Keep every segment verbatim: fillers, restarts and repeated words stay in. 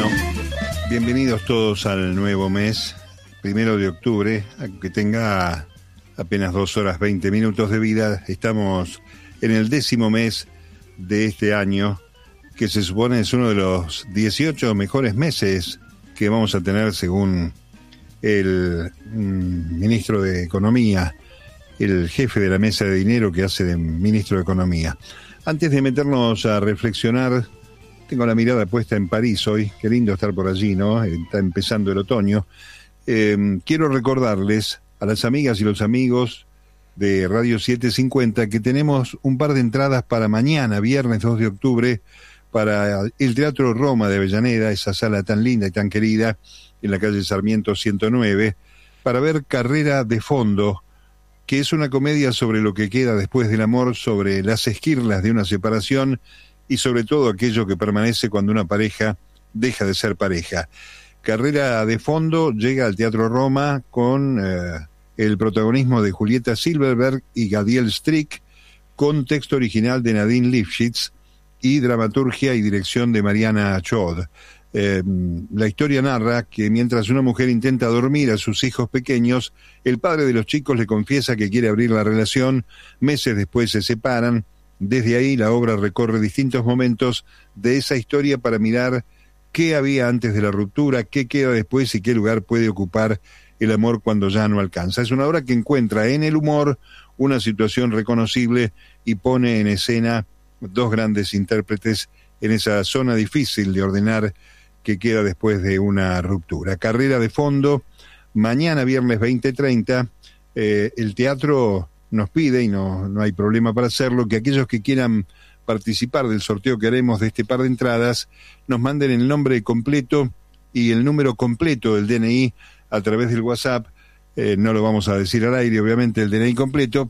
Bueno, bienvenidos todos al nuevo mes, primero de octubre, aunque tenga apenas dos horas veinte minutos de vida. Estamos en el décimo mes de este año, que se supone es uno de los dieciocho mejores meses que vamos a tener según el mm, ministro de Economía, el jefe de la mesa de dinero que hace de ministro de Economía. Antes de meternos a reflexionar, tengo la mirada puesta en París hoy. Qué lindo estar por allí, ¿no? Está empezando el otoño. Eh, quiero recordarles a las amigas y los amigos de Radio setecientos cincuenta que tenemos un par de entradas para mañana, viernes dos de octubre, para el Teatro Roma de Avellaneda, esa sala tan linda y tan querida, en la calle Sarmiento ciento nueve, para ver Carrera de Fondo, que es una comedia sobre lo que queda después del amor, sobre las esquirlas de una separación y sobre todo aquello que permanece cuando una pareja deja de ser pareja. Carrera de Fondo llega al Teatro Roma con eh, el protagonismo de Julieta Silverberg y Gadiel Strick, con texto original de Nadine Lifshitz y dramaturgia y dirección de Mariana Chod. Eh, la historia narra que mientras una mujer intenta dormir a sus hijos pequeños, el padre de los chicos le confiesa que quiere abrir la relación. Meses después se separan. Desde ahí la obra recorre distintos momentos de esa historia para mirar qué había antes de la ruptura, qué queda después y qué lugar puede ocupar el amor cuando ya no alcanza. Es una obra que encuentra en el humor una situación reconocible y pone en escena dos grandes intérpretes en esa zona difícil de ordenar que queda después de una ruptura. Carrera de Fondo, mañana viernes veinte treinta, eh, el teatro nos pide, y no, no hay problema para hacerlo, que aquellos que quieran participar del sorteo que haremos de este par de entradas, nos manden el nombre completo y el número completo del D N I a través del WhatsApp. Eh, no lo vamos a decir al aire, obviamente, el D N I completo,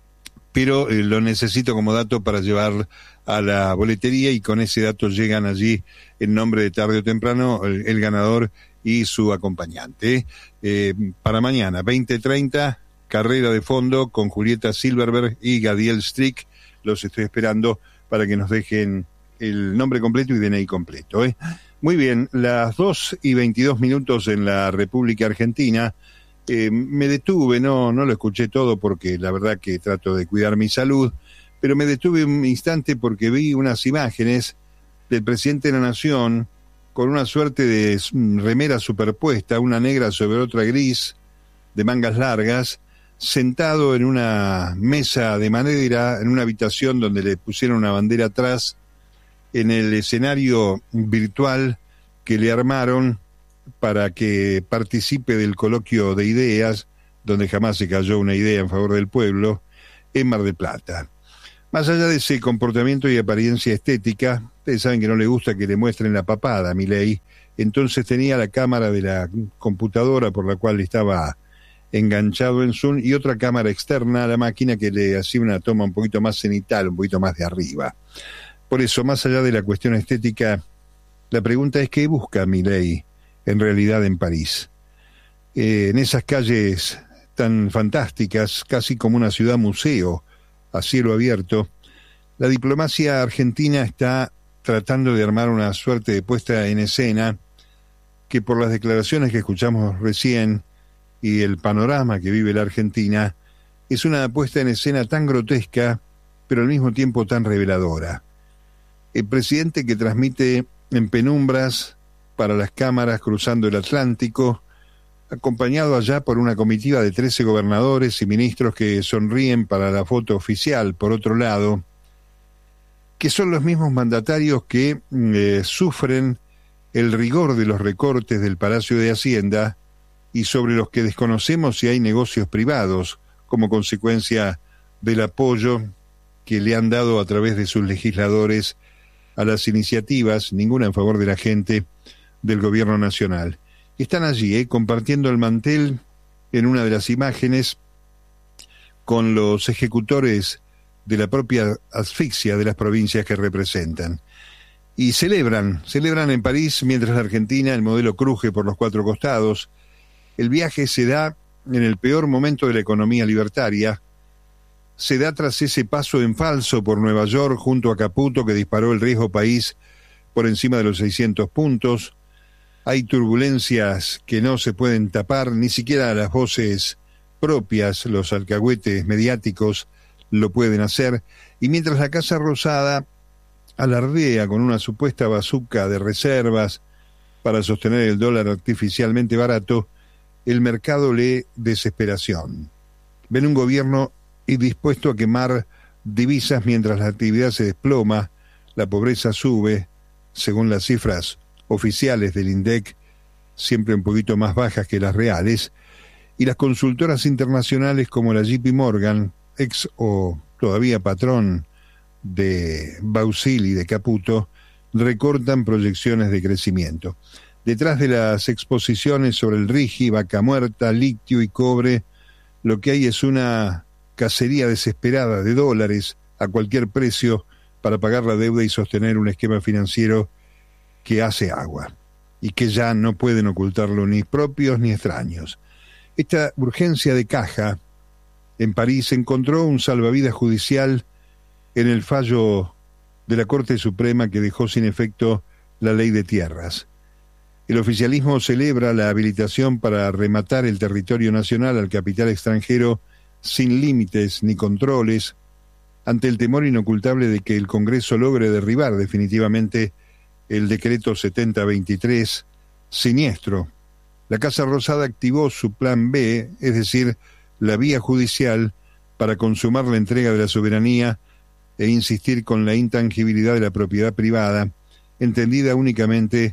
pero eh, lo necesito como dato para llevar a la boletería, y con ese dato llegan allí en nombre de tarde o temprano el, el ganador y su acompañante. Eh, para mañana, veinte treinta, Carrera de Fondo con Julieta Silverberg y Gadiel Strick. Los estoy esperando para que nos dejen el nombre completo y D N I completo, ¿eh? Muy bien, las dos y veintidós minutos en la República Argentina. Eh, me detuve, no, no lo escuché todo porque la verdad que trato de cuidar mi salud, pero me detuve un instante porque vi unas imágenes del presidente de la Nación con una suerte de remera superpuesta, una negra sobre otra gris, de mangas largas, sentado en una mesa de madera, en una habitación donde le pusieron una bandera atrás, en el escenario virtual que le armaron para que participe del coloquio de ideas, donde jamás se cayó una idea en favor del pueblo, en Mar del Plata. Más allá de ese comportamiento y apariencia estética, ustedes saben que no le gusta que le muestren la papada a Milei, entonces tenía la cámara de la computadora por la cual estaba enganchado en Zoom y otra cámara externa a la máquina que le hacía una toma un poquito más cenital, un poquito más de arriba. Por eso, más allá de la cuestión estética, la pregunta es ¿qué busca Milei en realidad en París? Eh, en esas calles tan fantásticas, casi como una ciudad museo, a cielo abierto, la diplomacia argentina está tratando de armar una suerte de puesta en escena que, por las declaraciones que escuchamos recién y el panorama que vive la Argentina, es una puesta en escena tan grotesca, pero al mismo tiempo tan reveladora. El presidente que transmite en penumbras para las cámaras cruzando el Atlántico, acompañado allá por una comitiva de trece gobernadores y ministros que sonríen para la foto oficial, por otro lado, que son los mismos mandatarios que eh, sufren el rigor de los recortes del Palacio de Hacienda y sobre los que desconocemos si hay negocios privados como consecuencia del apoyo que le han dado a través de sus legisladores a las iniciativas, ninguna en favor de la gente, del gobierno nacional. Están allí, eh, compartiendo el mantel en una de las imágenes con los ejecutores de la propia asfixia de las provincias que representan. Y celebran, celebran en París, mientras la Argentina, el modelo cruje por los cuatro costados. El viaje se da en el peor momento de la economía libertaria, se da tras ese paso en falso por Nueva York junto a Caputo, que disparó el riesgo país por encima de los seiscientos puntos, Hay turbulencias que no se pueden tapar, ni siquiera las voces propias, los alcahuetes mediáticos lo pueden hacer, y mientras la Casa Rosada alardea con una supuesta bazuca de reservas para sostener el dólar artificialmente barato, el mercado lee desesperación. Ven un gobierno indispuesto a quemar divisas mientras la actividad se desploma, la pobreza sube, según las cifras oficiales del INDEC, siempre un poquito más bajas que las reales, y las consultoras internacionales como la J P Morgan, ex o todavía patrón de Bausil y de Caputo, recortan proyecciones de crecimiento. Detrás de las exposiciones sobre el Rigi, vaca muerta, litio y cobre, lo que hay es una cacería desesperada de dólares a cualquier precio para pagar la deuda y sostener un esquema financiero que hace agua y que ya no pueden ocultarlo ni propios ni extraños. Esta urgencia de caja en París encontró un salvavidas judicial en el fallo de la Corte Suprema que dejó sin efecto la ley de tierras. El oficialismo celebra la habilitación para rematar el territorio nacional al capital extranjero sin límites ni controles, ante el temor inocultable de que el Congreso logre derribar definitivamente el decreto setenta veintitrés, siniestro. La Casa Rosada activó su plan B, es decir, la vía judicial, para consumar la entrega de la soberanía e insistir con la intangibilidad de la propiedad privada, entendida únicamente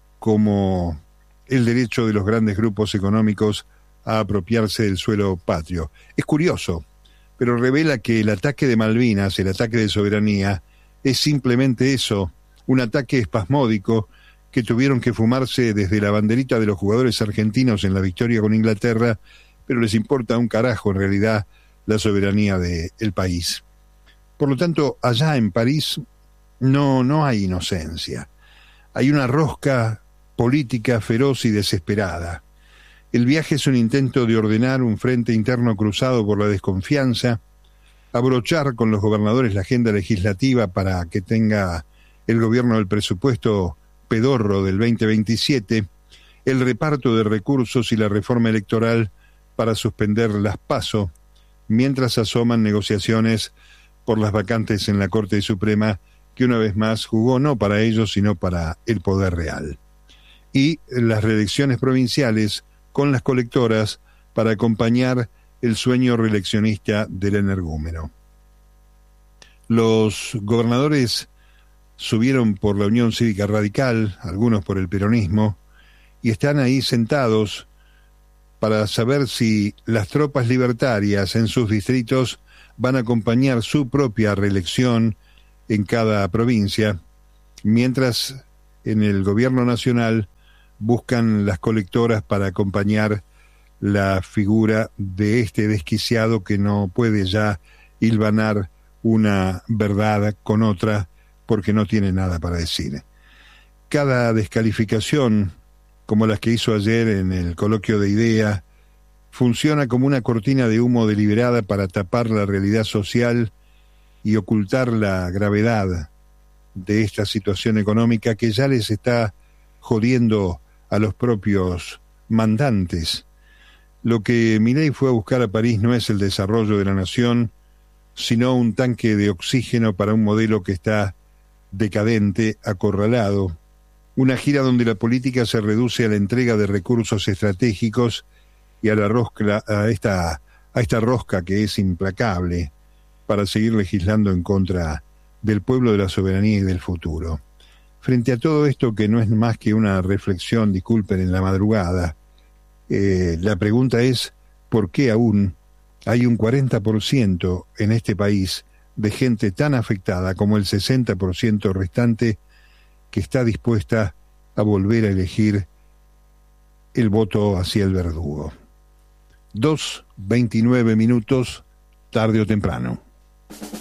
como el derecho de los grandes grupos económicos a apropiarse del suelo patrio. Es curioso, pero revela que el ataque de Malvinas, el ataque de soberanía, es simplemente eso, un ataque espasmódico que tuvieron que fumarse desde la banderita de los jugadores argentinos en la victoria con Inglaterra, pero les importa un carajo en realidad la soberanía del país. Por lo tanto, allá en París no, no hay inocencia. Hay una rosca política feroz y desesperada. El viaje es un intento de ordenar un frente interno cruzado por la desconfianza, abrochar con los gobernadores la agenda legislativa para que tenga el gobierno del presupuesto pedorro del veinte veintisiete, el reparto de recursos y la reforma electoral para suspender las PASO, mientras asoman negociaciones por las vacantes en la Corte Suprema, que una vez más jugó no para ellos, sino para el poder real. Y las reelecciones provinciales con las colectoras para acompañar el sueño reeleccionista del energúmeno. Los gobernadores subieron por la Unión Cívica Radical, algunos por el peronismo, y están ahí sentados para saber si las tropas libertarias en sus distritos van a acompañar su propia reelección en cada provincia, mientras en el gobierno nacional buscan las colectoras para acompañar la figura de este desquiciado que no puede ya hilvanar una verdad con otra porque no tiene nada para decir. Cada descalificación, como las que hizo ayer en el coloquio de IDEA, funciona como una cortina de humo deliberada para tapar la realidad social y ocultar la gravedad de esta situación económica que ya les está jodiendo a los propios mandantes. Lo que Milei fue a buscar a París no es el desarrollo de la nación, sino un tanque de oxígeno para un modelo que está decadente, acorralado, una gira donde la política se reduce a la entrega de recursos estratégicos y a la rosca, a esta, a esta rosca que es implacable para seguir legislando en contra del pueblo, de la soberanía y del futuro. Frente a todo esto, que no es más que una reflexión, disculpen, en la madrugada, eh, la pregunta es, ¿por qué aún hay un cuarenta por ciento en este país de gente tan afectada como el sesenta por ciento restante que está dispuesta a volver a elegir el voto hacia el verdugo? Dos, veintinueve minutos, tarde o temprano.